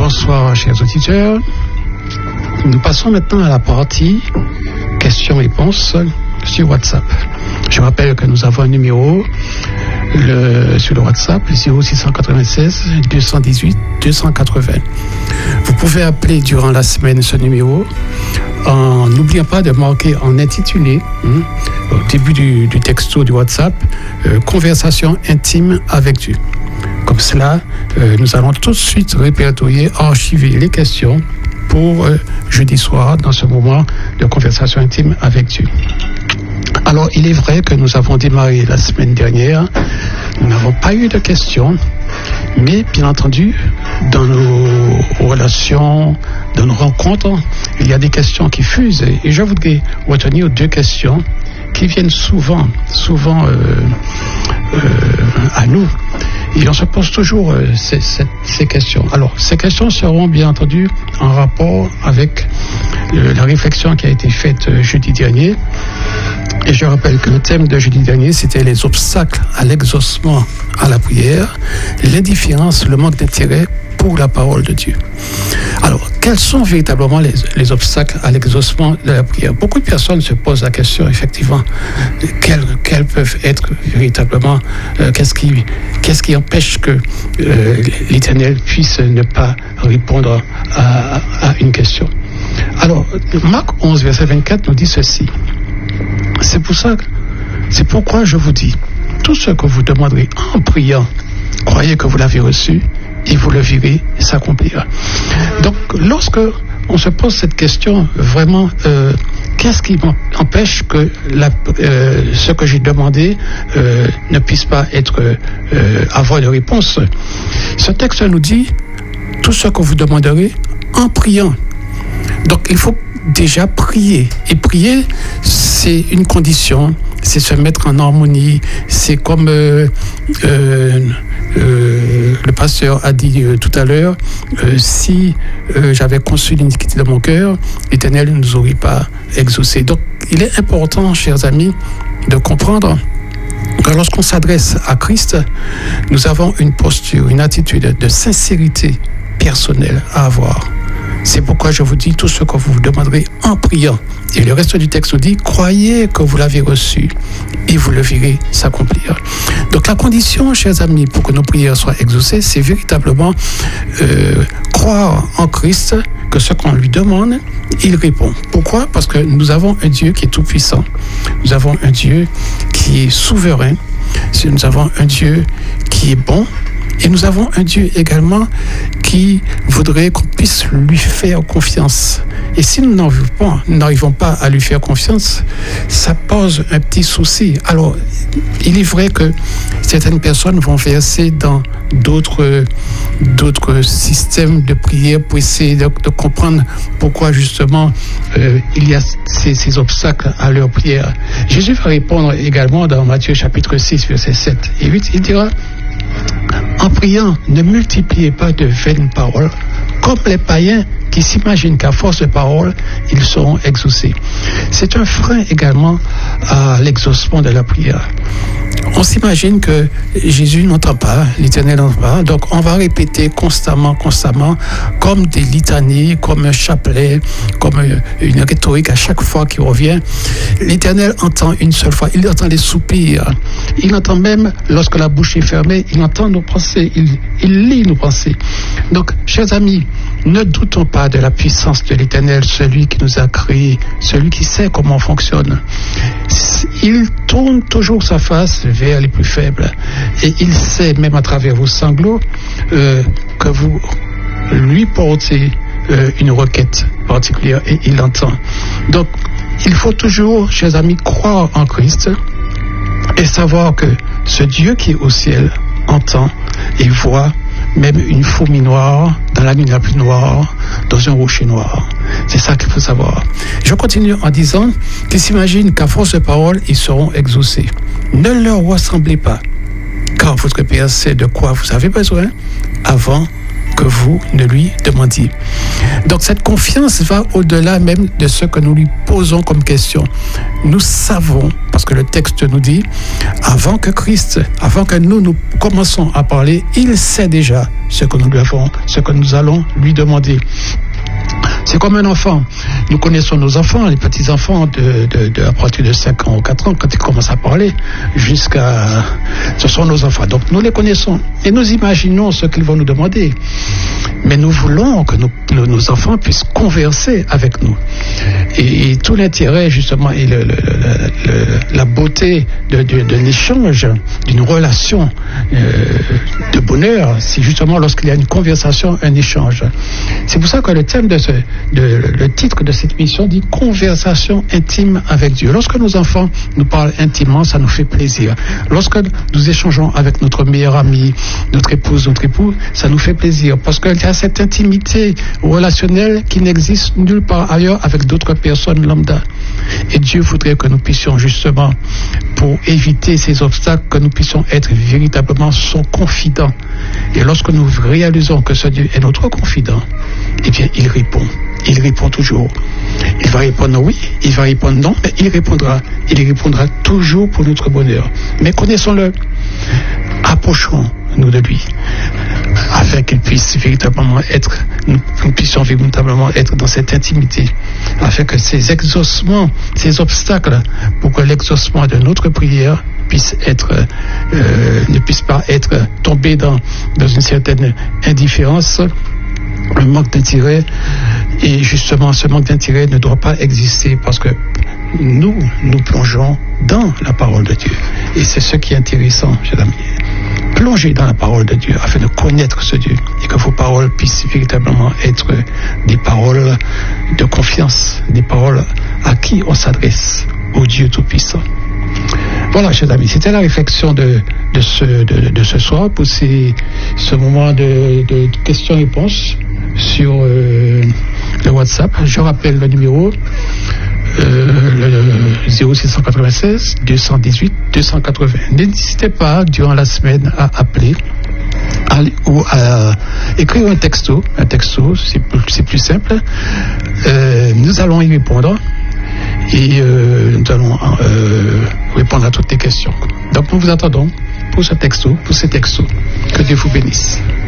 Bonsoir, chers auditeurs. Nous passons maintenant à la partie questions-réponses sur WhatsApp. Je rappelle que nous avons un numéro sur le WhatsApp, 0696 218 280. Vous pouvez appeler durant la semaine ce numéro en n'oubliant pas de marquer en intitulé au début du texto du WhatsApp conversation intime avec Dieu. Comme cela, nous allons tout de suite répertorier, archiver les questions pour jeudi soir dans ce moment de conversation intime avec Dieu. Alors, il est vrai que nous avons démarré la semaine dernière, nous n'avons pas eu de questions, mais bien entendu, dans nos relations, dans nos rencontres, il y a des questions qui fusent et je voudrais retenir deux questions qui viennent souvent à nous. Et on se pose toujours ces questions. Alors, ces questions seront bien entendu en rapport avec la réflexion qui a été faite jeudi dernier. Et je rappelle que le thème de jeudi dernier, c'était les obstacles à l'exaucement à la prière, l'indifférence, le manque d'intérêt pour la parole de Dieu. Alors, quels sont véritablement les obstacles à l'exaucement de la prière? Beaucoup de personnes se posent la question, effectivement, quels peuvent être véritablement, qu'est-ce qui empêche que l'Éternel puisse ne pas répondre à une question. Alors, Marc 11, verset 24 nous dit ceci. C'est pourquoi je vous dis, tout ce que vous demanderez en priant, croyez que vous l'avez reçu, et vous le verrez s'accomplir. Donc, lorsque on se pose cette question, vraiment, qu'est-ce qui empêche que ce que j'ai demandé ne puisse pas avoir de réponse? Ce texte nous dit, tout ce que vous demanderez en priant. Donc, il faut déjà prier. Et prier, c'est une condition, c'est se mettre en harmonie, c'est comme le pasteur a dit tout à l'heure, si j'avais conçu l'iniquité de mon cœur, l'Éternel ne nous aurait pas exaucé. Donc, il est important, chers amis, de comprendre que lorsqu'on s'adresse à Christ, nous avons une posture, une attitude de sincérité personnelle à avoir. C'est pourquoi je vous dis tout ce que vous vous demanderez en priant. Et le reste du texte dit, croyez que vous l'avez reçu et vous le verrez s'accomplir. Donc la condition, chers amis, pour que nos prières soient exaucées, c'est véritablement croire en Christ, que ce qu'on lui demande, il répond. Pourquoi? Parce que nous avons un Dieu qui est tout-puissant. Nous avons un Dieu qui est souverain. Nous avons un Dieu qui est bon. Et nous avons un Dieu également qui voudrait qu'on puisse lui faire confiance. Et si nous n'arrivons pas à lui faire confiance, ça pose un petit souci. Alors, il est vrai que certaines personnes vont verser dans d'autres systèmes de prière pour essayer de comprendre pourquoi justement il y a ces obstacles à leur prière. Jésus va répondre également dans Matthieu chapitre 6, versets 7 et 8. Il dira, en priant, ne multipliez pas de vaines paroles, comme les païens qui s'imaginent qu'à force de paroles, ils seront exaucés. C'est un frein également à l'exaucement de la prière. On s'imagine que Jésus n'entend pas, l'Éternel n'entend pas, donc on va répéter constamment, comme des litanies, comme un chapelet, comme une rhétorique à chaque fois qu'il revient. L'Éternel entend une seule fois, il entend les soupirs, il entend même, lorsque la bouche est fermée, il entend nos pensées, il lit nos pensées. Donc, chers amis, ne doutons pas de la puissance de l'Éternel, celui qui nous a créés, celui qui sait comment on fonctionne. Il tourne toujours sa face vers les plus faibles. Et il sait, même à travers vos sanglots, que vous lui portez une requête particulière et il l'entend. Donc, il faut toujours, chers amis, croire en Christ et savoir que ce Dieu qui est au ciel entend et voit même une fourmi noire dans la nuit la plus noire, dans un rocher noir. C'est ça qu'il faut savoir. Je continue en disant qu'ils s'imaginent qu'à force de parole, ils seront exaucés. Ne leur ressemblez pas, car votre Père sait de quoi vous avez besoin avant que vous ne lui demandiez. Donc cette confiance va au-delà même de ce que nous lui posons comme question. Nous savons, parce que le texte nous dit, avant que nous commençons à parler, il sait déjà ce que nous allons lui demander. C'est comme un enfant. Nous connaissons nos enfants, les petits-enfants à partir de 5 ans ou 4 ans, quand ils commencent à parler, ce sont nos enfants. Donc nous les connaissons et nous imaginons ce qu'ils vont nous demander. Mais nous voulons que nos enfants puissent converser avec nous. Et tout l'intérêt, justement, et la beauté d'un échange, d'une relation de bonheur, c'est justement lorsqu'il y a une conversation, un échange. C'est pour ça que le thème le titre de cette mission dit « Conversation intime avec Dieu ». Lorsque nos enfants nous parlent intimement, ça nous fait plaisir. Lorsque nous échangeons avec notre meilleur ami, notre épouse, notre époux, ça nous fait plaisir parce qu'il y a cette intimité relationnelle qui n'existe nulle part ailleurs avec d'autres personnes lambda. Et Dieu voudrait que nous puissions justement, pour éviter ces obstacles, que nous puissions être véritablement son confident. Et lorsque nous réalisons que ce Dieu est notre confident, eh bien, il répond. Il répond toujours. Il va répondre oui, il va répondre non, mais il répondra. Il répondra toujours pour notre bonheur. Mais connaissons-le. Approchons-nous de lui, afin qu'il puisse véritablement nous puissions véritablement être dans cette intimité, afin que ces exaucements, ces obstacles, pour que l'exaucement de notre prière ne puisse pas être tombé dans une certaine indifférence, un manque d'intérêt. Et justement, ce manque d'intérêt ne doit pas exister parce que nous plongeons dans la parole de Dieu. Et c'est ce qui est intéressant, chers amis. Plongez dans la parole de Dieu afin de connaître ce Dieu et que vos paroles puissent véritablement être des paroles de confiance, des paroles à qui on s'adresse, au Dieu Tout-Puissant. Voilà, chers amis, c'était la réflexion de ce soir pour ce moment de questions-réponses sur le WhatsApp. Je rappelle le numéro le 0696 218 280. N'hésitez pas durant la semaine à appeler ou à écrire un texto, c'est plus simple. Nous allons y répondre et nous allons répondre à toutes les questions. Donc nous vous attendons pour ces textos. Que Dieu vous bénisse.